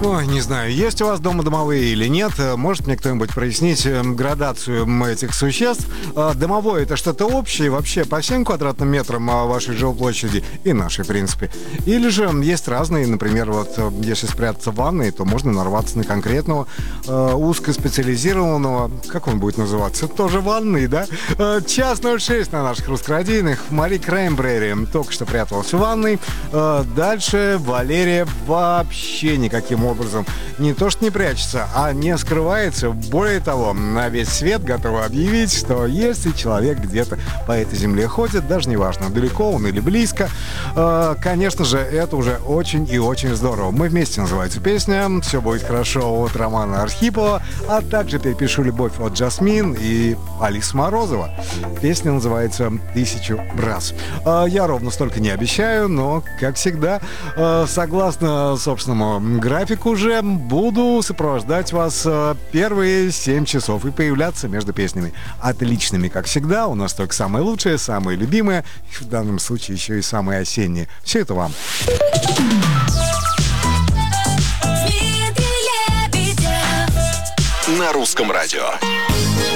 Ой, не знаю, есть у вас дома домовые или нет. Может мне кто-нибудь прояснить градацию этих существ? Домовое — это что-то общее вообще по всем квадратным метрам вашей жилплощади и нашей, в принципе. Или же есть разные, например, вот если спрятаться в ванной, то можно нарваться на конкретного узкоспециализированного, как он будет называться, тоже ванной, да? Час 06 на наших русскородийных. Мари Краймбрери только что пряталась в ванной. Дальше Валерия вообще никаким образом не то что не прячется, а не скрывается. Более того, на весь свет готова объявить, что если человек где-то по этой земле ходит, даже неважно, далеко он или близко, конечно же, это уже очень и очень здорово. «Мы вместе» называется песня, «Все будет хорошо» от Романа Архипова, а также «Перепишу любовь» от Жасмин и Алисы Морозова. Песня называется «1000 раз». Я ровно столько не обещаю, но, как всегда, согласно собственному графику уже, буду сопровождать вас первые 7 часов и появляться между песнями. Отличными, как всегда. У нас только самые лучшие, самые любимые, и в данном случае еще и самые осенние. Все это вам. На русском радио.